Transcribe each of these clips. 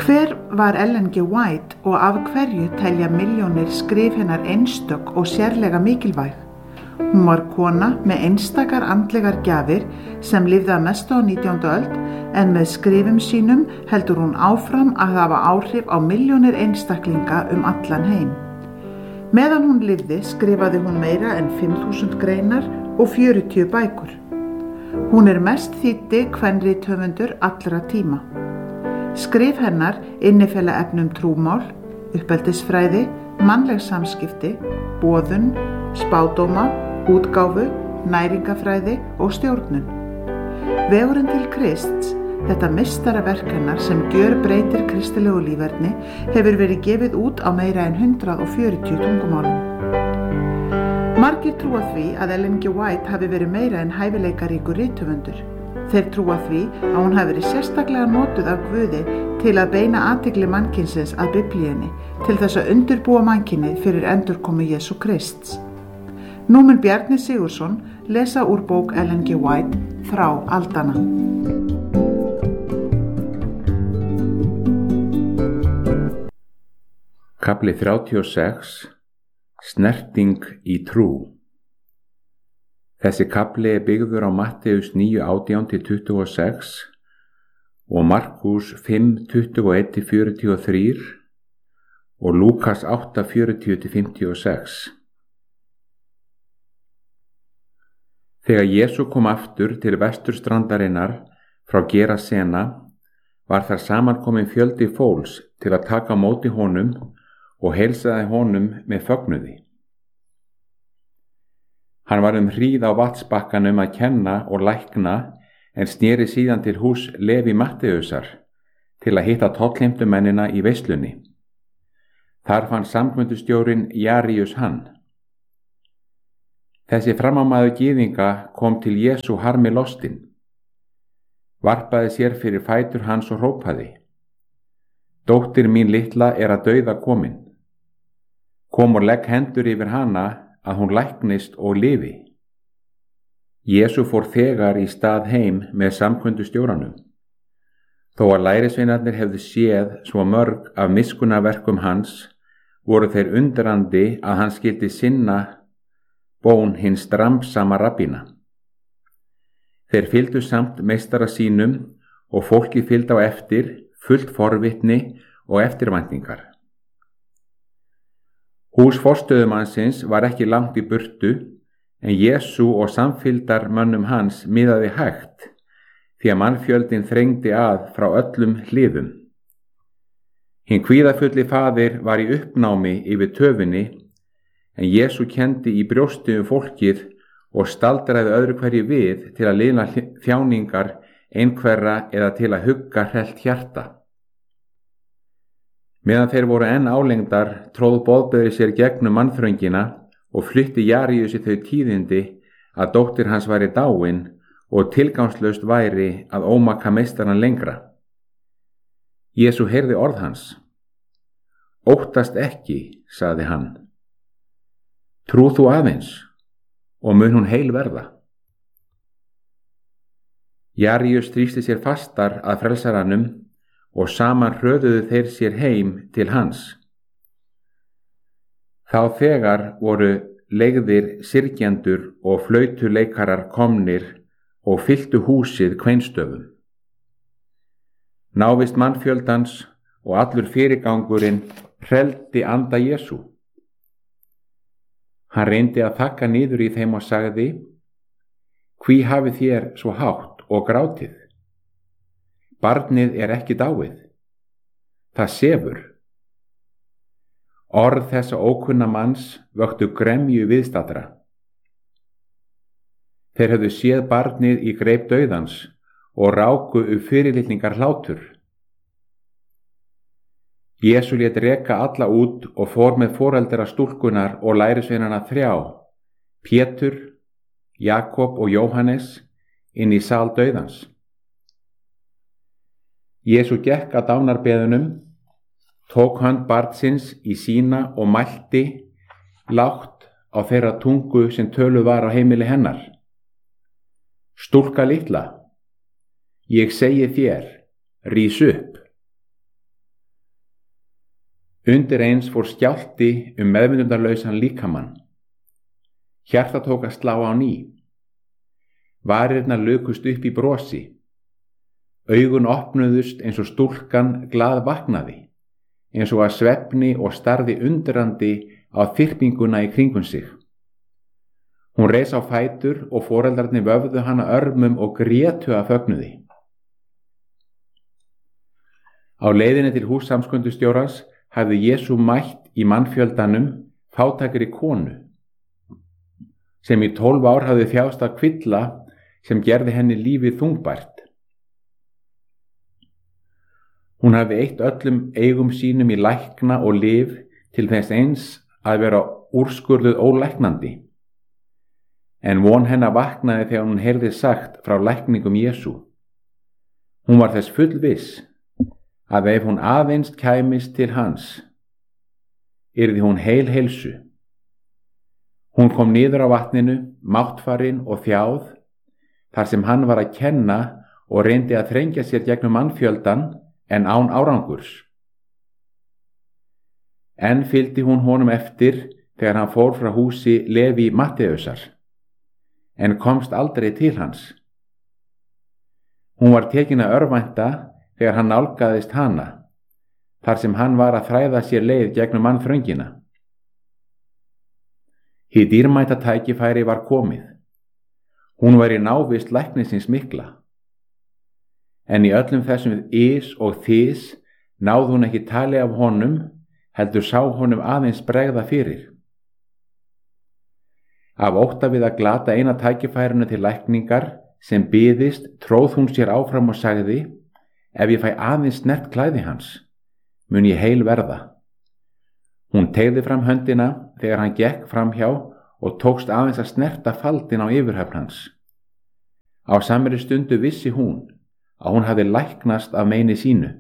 Hver var Ellen G. White og af hverju telja milljónir skrif hennar einstök og sérlega mikilvæg? Hún var kona með einstakar andlegar gjafir sem lifði að mestu á 19. öld en með skrifum sínum heldur hún áfram að hafa áhrif á milljónir einstaklinga allan heim. Meðan hún lifði skrifaði hún meira en 5.000 greinar og 40 bækur. Hún mest þýddi kvenrithöfundur allra tíma. Skrif hennar innifela efni trúmál, uppeldisfræði, mannleg samskipti, boðun, spádóma, útgáfu, næringafræði og stjórnun. Vegurinn til Krists, þetta meistaraverk hennar sem gjörbreytir kristilegu líferni, hefur verið gefið út á meira en 140 tungumálum. Margir trúa því að Ellen G. White hafi verið meira en hæfileikaríkur rithöfundur. Þeir trúa því að hún hafi verið sérstaklega notuð af Guði til að beina athygli mannkynsins að Biblíunni til þess að undirbúa mannkynið fyrir endurkomu Jesú Krists. Nú mun Bjarni Sigurðsson lesa úr bók Ellen G. White Frá aldanna. Kafli 36 Snerting í trú. Þessi kafli byggður á Matteus 9:18-26 og Markús 5:21-43 og Lúkas 8:40-56. Þegar Jesú kom aftur til vesturstrandarinnar frá Gerasena var þar samankomin fjöldi fólks til að taka á móti honum og heilsaði honum með fögnuði. Hann var hríð á vatnsbakkanum að kenna og lækna en sneri síðan til hús Leví Matteusar til að hitta tollheimtumennina í veislunni. Þar fann samkvæmdustjórinn Jaríus hann. Þessi framámaður gyðinga kom til Jesú harmi lostinn, varpaði sér fyrir fætur hans og hrópaði: Dóttir mín litla að dauða komin. Kom og legg hendur yfir hana að hún læknist og lifi. Jesú fór þegar í stað heim með samkvæmdustjóranum. Þó að lærisveinarnir hefðu séð svo mörg af miskunnaverkum hans, voru þeir undrandi að hann skyldi sinna bón hins dramsama rabbína. Þeir fylgdu samt meistara sínum og fólkið fylgdi á eftir, fullt forvitni og eftirvæntingar. Hús forstöðumannsins var ekki langt í burtu, en Jesú og samfylgdarmönnum hans miðaði hægt, því að mannfjöldin þrengdi að frá öllum hliðum. Hinn kvíðafulli faðir var í uppnámi yfir töfunni, en Jesú kenndi í brjósti fólkið og staldraði öðru hverju við til að lina þjáningar einhverra eða til að hugga hrellt hjarta. Meðan þeir voru enn álengdar tróð boðberi sér gegnum mannþröngina og flutti Jaríusi þau tíðindi að dóttir hans væri dáin og tilgangslaust væri að ómaka meistarann lengra. Jesú heyrði orð hans. Óttast ekki, sagði hann. Trú þú aðeins og mun hún heil verða. Jaríus þrýsti sér fastar að frelsaranum og saman hröðuðu þeir sér heim til hans. Þá þegar voru leigðir syrgjendur og flautuleikarar komnir og fylltu húsið kveinstöfum. Návist mannfjöldans og allur fyrirgangurinn hreldi anda Jesú. Hann reyndi að þakka niður í þeim og sagði: Hví hafið þér svo hátt og grátið? Barnið ekki dáið, það sefur. Orð þessa ókunna manns vöktu gremju viðstaddra. Þeir höfðu séð barnið í greip dauðans og ráku fyrirlitningar hlátur. Jesú lét reka alla út og fór með foreldra stúlkunnar og lærisveinana 3, Pétur, Jakob og Jóhannes, inn í sal dauðans. Jesú gekk að dánarbeðunum, tók hönd barnsins í sína og mælti lágt á þeirra tungu sem töluð var á heimili hennar. Stúlka litla, ég segi þér, rís upp. Undir eins fór skjálfti meðvitundarlausan líkamann. Hjarta tók að slá á ný. Varirnar lukust upp í brosi. Augun opnuðust eins og stúlkan glaðvaknaði, eins og að svefni og starði undrandi á þyrpinguna í kringum sig. Hún reis á fætur og foreldrarnir vöfðu hana örmum og grétu af fögnuði. Á leiðinni til hús samskundustjórans hafði Jesú mætt í mannfjöldanum fátækri konu, sem í 12 ár hafði þjáðst af kvilla sem gerði henni lífið þungbært. Hún hafði eytt öllum eigum sínum í lækna og lyf til þess eins að vera úrskurðuð ólæknandi. En von hennar vaknaði þegar hún heyrði sagt frá lækningum Jesú. Hún var þess fullviss að ef hún aðeins kæmist til hans, yrði hún heil heilsu. Hún kom niður á vatninu, máttfarin og þjáð, þar sem hann var að kenna og reyndi að þrengja sér gegnum mannfjöldan en án árangurs. Enn fylgdi hún honum eftir þegar hann fór frá húsi Leví Matteusar, en komst aldrei til hans. Hún var tekin að örvænta þegar hann nálgaðist hana, þar sem hann var að þræða sér leið gegnum mannþröngina. Hið dýrmæta tækifæri var komið. Hún var í návist læknisins mikla. En í öllum þessum ys og þys náði hún ekki tali af honum, heldur sá honum aðeins bregða fyrir. Af ótta við að glata eina tækifærinu til lækningar sem byðist tróð hún sér áfram og sagði: ef ég fæ aðeins snert klæði hans, mun ég heil verða. Hún teygði fram höndina þegar hann gekk framhjá og tókst aðeins að snerta faldinn á yfirhöfn hans. Á samri stundu vissi hún að hún hafði læknast af meini sínu.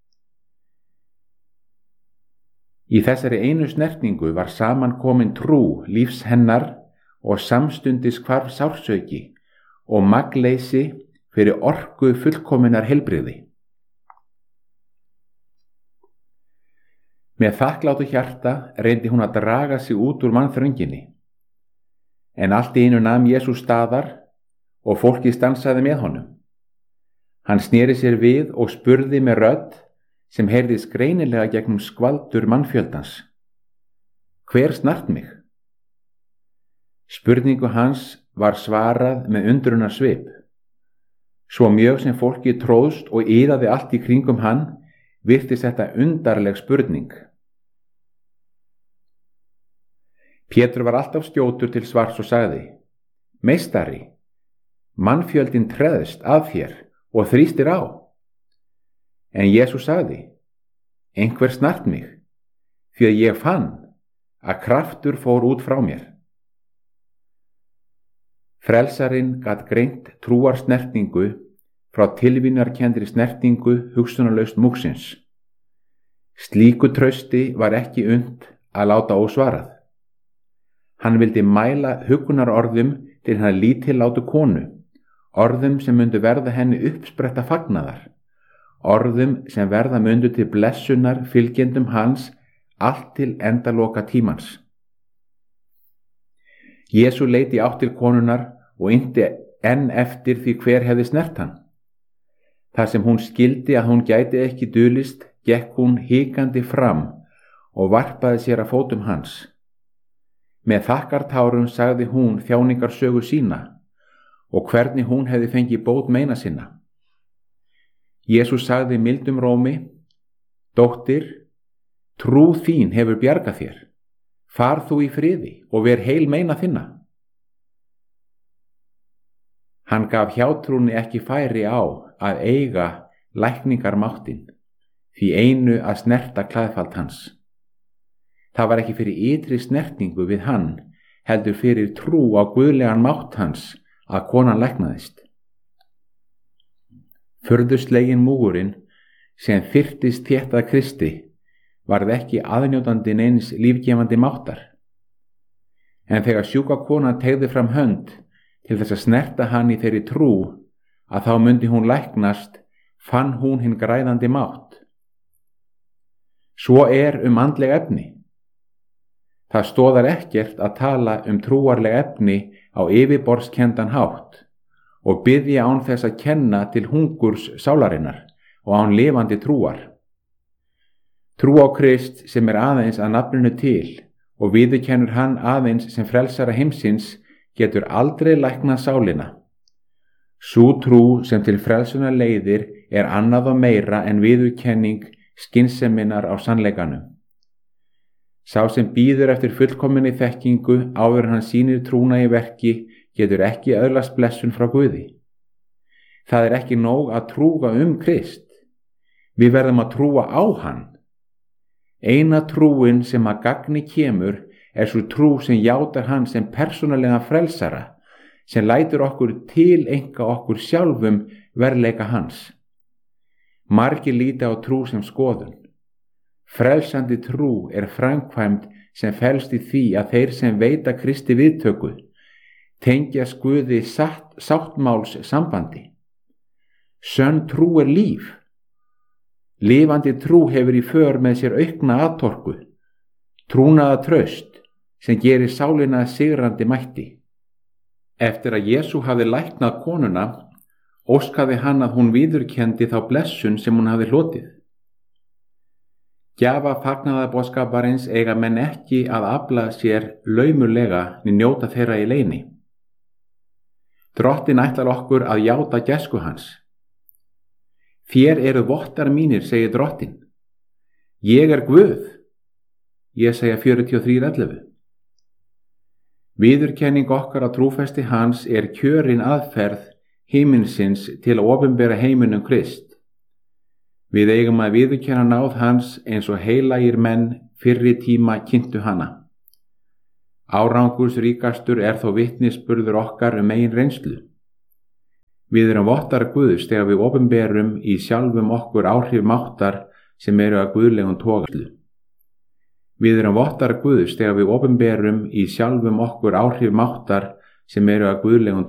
Í þessari einu snertingu var samankomin trú lífs hennar og samstundis hvarf sársauki og magnleysi fyrir orku fullkominnar heilbrigði. Með þakklátu hjarta reyndi hún að draga sig út úr mannþrönginni. En allt í einu nam Jesú staðar og fólkið stansaði með honum. Hann sneri sér við og spurði með rödd sem heyrðist greinilega gegnum skvaldur mannfjöldans: hver snart mig? Spurningu hans var svarað með undrunar svip. Svo mjög sem fólkið tróðst og iðaði allt í kringum hann, virtist þetta undarleg spurning. Pétur var alltaf skjótur til svars og sagði: meistari, mannfjöldin treðst að þér og þrýstir á. En Jesús sagði: einhver snart mig, því að ég fann að kraftur fór út frá mér. Frelsarinn gat greint trúarsnertingu frá tilvinnarkenndri snertingu hugsunarlaust múgsins. Slíku trausti var ekki unnt að láta ósvarað. Hann vildi mæla huggunarorðum til hennar lítillátu konu, orðum sem myndu verða henni uppspretta fagnaðar, orðum sem verða myndu til blessunar fylgjendum hans allt til endaloka tímans. Jesú leit í átt til konunnar og innti enn eftir því hver hefði snert hann. Þar sem hún skildi að hún gæti ekki dulist, gekk hún hikandi fram og varpaði sér að fótum hans. Með þakkartárum sagði hún þjáningarsögu sína og hvernig hún hefði fengið bót meina sinna. Jesús sagði mildum rómi: dóttir, trú þín hefur bjargað þér. Far þú í friði og ver heil meina þinna. Hann gaf hjátrúnni ekki færi á að eiga lækningarmáttin, því einu að snerta klæðfald hans. Það var ekki fyrir ytri snertingu við hann, heldur fyrir trú á guðlegan mátt hans að konan læknaðist. Furðuslegin múgurinn sem þyrtist þétt að Kristi varð ekki aðnjótandi neins lífgefandi máttar. En þegar sjúka kona teygði fram hönd til þess að snerta hann í þeirri trú að þá myndi hún læknast, fann hún hinn græðandi mátt. Svo andleg efni. Það stoðar ekkert að tala trúarleg efni á yfirborðskenndan hátt og biðja án þess að kenna til hungurs sálarinnar og án lifandi trúar. Trú á Krist sem aðeins að nafninu til og viðurkennur hann aðeins sem frelsara heimsins getur aldrei læknað sálina. Sú trú sem til frelsunar leiðir annað og meira en viðurkenning skynseminnar á sannleikanum. Sá sem bíður eftir fullkominni þekkingu áður en hann sýnir trúna í verki getur ekki öðlast blessun frá Guði. Það ekki nóg að trúa Krist. Við verðum að trúa á hann. Eina trúin sem að gagni kemur sú trú sem játar hann sem persónulega frelsara, sem lætur okkur tileinka okkur sjálfum verðleika hans. Margir líta á trú sem skoðun. Frelsandi trú framkvæmd sem felst í því að þeir sem veita Kristi viðtöku tengjast Guði sáttmáls sambandi. Sönn trú líf. Lifandi trú hefur í för með sér aukna atorku, trúnaða traust sem gerir sálina sigrandi mætti. Eftir að Jesú hafði læknað konuna, óskaði hann að hún viðurkenndi þá blessun sem hún hafði hlotið. Gjafa fagnaðarboðskaparins eiga menn ekki að afla sér laumulega né njóta þeirra í leyni. Drottinn ætlar okkur að játa gæsku hans. Þér vottar mínir, segir Drottinn. Ég Guð. Jesaja 43:11. Viðurkenning okkar á trúfesti hans kjörin aðferð himinsins til að opinbera heiminum Krist. Við eigum að viðurkenna náð hans eins og heilagir menn fyrri tíma kynntu hana. Árangursríkastur þó vitnisburður okkar eigin reynslu. Við vottar Guðs þegar við opinberum í sjálfum okkur áhrif máttar sem að guðlegum togarslu. Við vottar Guðs þegar við opinberum í sjálfum okkur áhrif máttar sem að guðlegum